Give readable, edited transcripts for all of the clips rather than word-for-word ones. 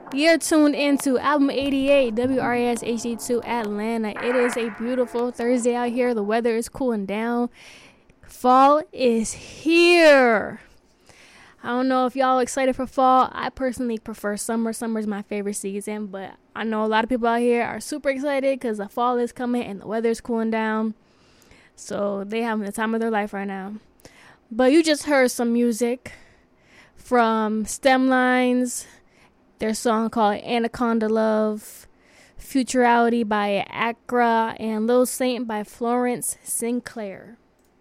You're tuned into Album 88, WRAS HD2 Atlanta. It is a beautiful Thursday out here. The weather is cooling down. Fall is here. I don't know if y'all excited for fall. I personally prefer summer. Summer is my favorite season, but I know a lot of people out here are super excited because the fall is coming and the weather is cooling down. So they having the time of their life right now. But you just heard some music from Stemlines, their song called Anaconda Love, Futurality by Accra, and Lil Saint by Florence Sinclair.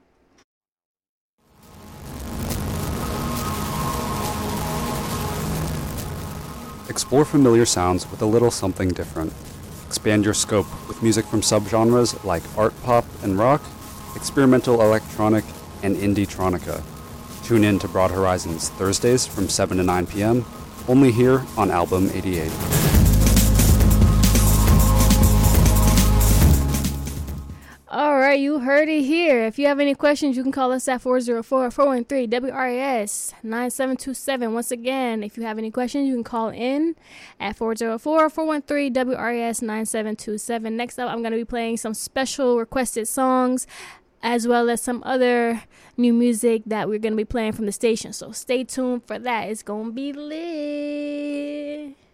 Explore familiar sounds with a little something different. Expand your scope with music from subgenres like art pop and rock, experimental electronic, and indie-tronica. Tune in to Broad Horizons Thursdays from 7 to 9 p.m., only here on Album 88. All right, you heard it here. If you have any questions, you can call us at 404-413-WRAS 9727. Once again, if you have any questions, you can call in at 404-413-WRAS 9727. Next up, I'm going to be playing some special requested songs as well as some other new music that we're going to be playing from the station. So stay tuned for that. It's going to be lit.